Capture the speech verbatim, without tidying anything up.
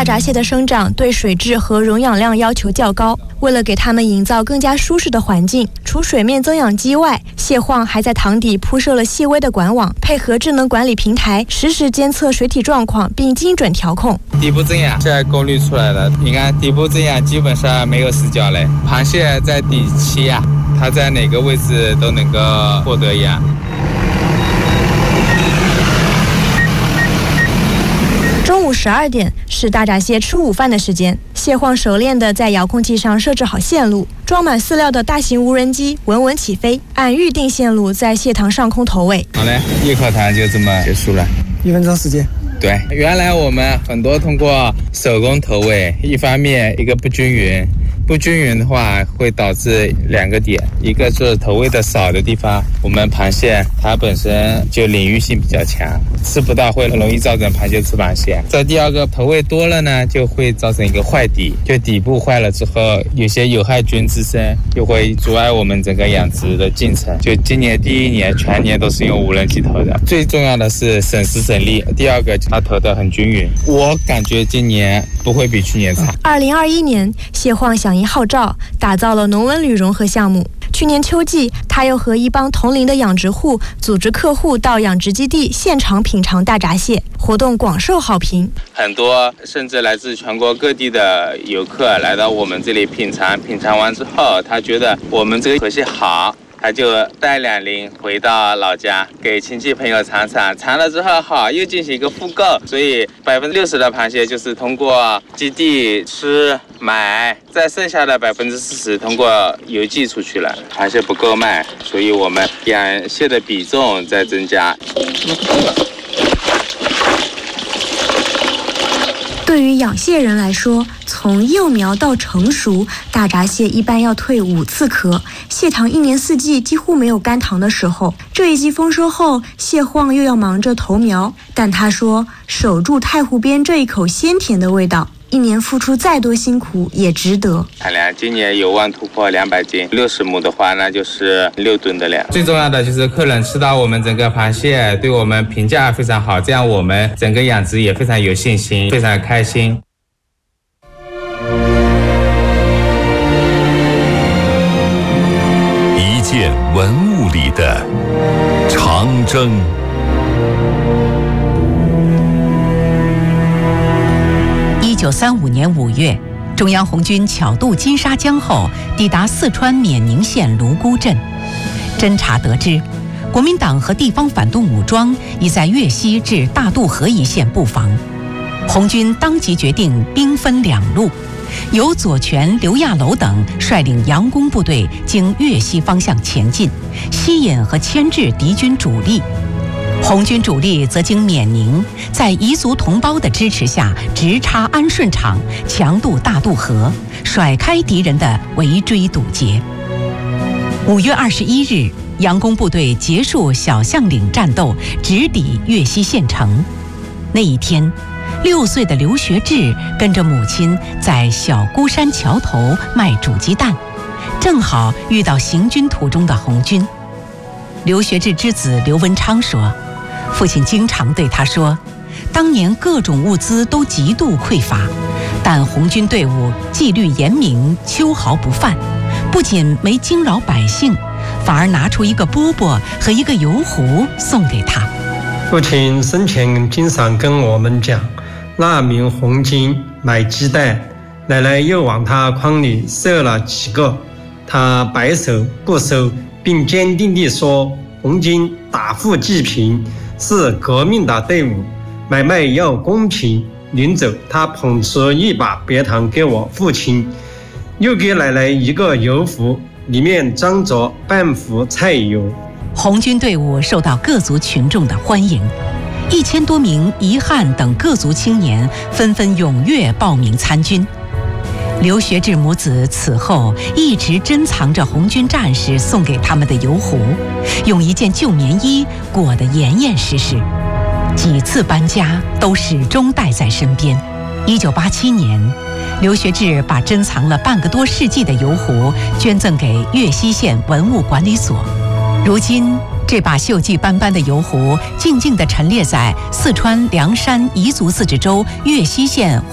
大闸蟹的生长对水质和溶氧量要求较高，为了给它们营造更加舒适的环境，除水面增氧机外，蟹晃还在塘底铺设了细微的管网，配合智能管理平台，实时监测水体状况并精准调控。 底部增氧现在过滤出来了，你看底部增氧基本上没有死角嘞，螃蟹在底栖呀、啊，它在哪个位置都能够获得氧。 中午十二点是大闸蟹吃午饭的时间，蟹晃熟练地在遥控器上设置好线路，装满饲料的大型无人机稳稳起飞，按预定线路在蟹塘上空投喂。 好嘞，一口塘就这么结束了， 一分钟时间。 对，原来我们很多通过手工投喂，一方面一个不均匀，不均匀的话会导致两个点，一个是投喂的少的地方，我们螃蟹它本身就领域性比较强，吃不到会很容易造成螃蟹吃螃蟹。再第二个，投喂多了呢，就会造成一个坏底，就底部坏了之后，有些有害菌滋生，就会阻碍我们整个养殖的进程。就今年第一年全年都是用无人机投的，最重要的是省时省力，第二个它投得很均匀，我感觉今年不会比去年差。 二零二一年，蟹晃响应号召，打造了农文旅融合项目。去年秋季，他又和一帮同龄的养殖户组织客户到养殖基地现场品尝大闸蟹，活动广受好评。 很多甚至来自全国各地的游客来到我们这里品尝，品尝完之后，他觉得我们这个河蟹好，他就带两鳞回到老家给亲戚朋友尝尝，尝了之后好，又进行一个复购，所以百分之六十的螃蟹就是通过基地吃买，再剩下的百分之四十通过邮寄出去了。螃蟹不够卖，所以我们养蟹的比重在增加。 对于养蟹人来说，从幼苗到成熟，大闸蟹一般要蜕五次壳。蟹塘一年四季几乎没有干塘的时候，这一季丰收后，蟹晃又要忙着投苗。但他说，守住太湖边这一口鲜甜的味道，一年付出再多辛苦也值得。 产量今年有望突破两百斤，六十亩的话那就是六吨的量。最重要的就是客人吃到我们整个螃蟹，对我们评价非常好，这样我们整个养殖也非常有信心，非常开心。 一件文物里的长征。 一九三五年五月，中央红军巧渡金沙江后，抵达四川冕宁县泸沽镇。侦查得知，国民党和地方反动武装已在粤西至大渡河一线布防。红军当即决定兵分两路，由左权、刘亚楼等率领佯攻部队经粤西方向前进，吸引和牵制敌军主力。红军主力则经冕宁，在彝族同胞的支持下，直插安顺场，强渡大渡河，甩开敌人的围追堵截。五月二十一日，佯攻部队结束小象岭战斗，直抵粤西县城。那一天，六岁的刘学志跟着母亲在小孤山桥头卖煮鸡蛋，正好遇到行军途中的红军。刘学志之子刘文昌说，父亲经常对他说，当年各种物资都极度匮乏，但红军队伍纪律严明，秋毫不犯，不仅没惊扰百姓，反而拿出一个饽饽和一个油壶送给他。 父亲生前经常跟我们讲，那名红军买鸡蛋，奶奶又往他筐里射了几个，他摆手不收，并坚定地说，红军打富济贫，是革命的队伍，买卖要公平。临走，他捧出一把白糖给我父亲，又给奶奶一个油壶，里面装着半壶菜油。 红军队伍受到各族群众的欢迎，一千多名彝汉等各族青年纷纷踊跃报名参军。刘学志母子此后一直珍藏着红军战士送给他们的油壶，用一件旧棉衣裹得严严实实，几次搬家都始终带在身边。一九八七年，刘学志把珍藏了半个多世纪的油壶捐赠给粤西县文物管理所。如今，这把锈迹斑斑的油壶静静地陈列在四川凉山彝族自治州粤西县